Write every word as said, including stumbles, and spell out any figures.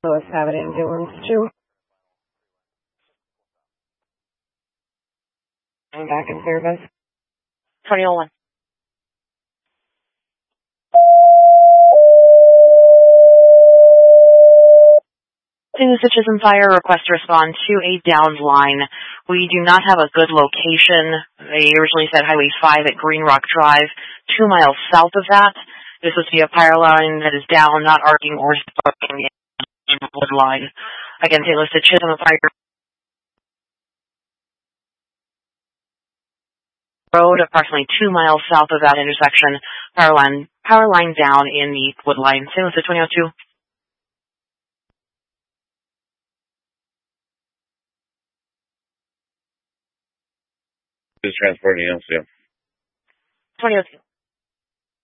Louis have it in Dunes too. I'm back in service. twenty oh one. This is Chisholm Fire. Request to respond to a downed line. We do not have a good location. They originally said Highway five at Green Rock Drive, two miles south of that. This was to be a power line that is down, not arcing or sparking in the wood line. Again, they listed Chisholm Fire Road, approximately two miles south of that intersection. Power line, power line down in the wood line. Saint Lucie twenty oh two. Is transporting L C M. twenty oh two.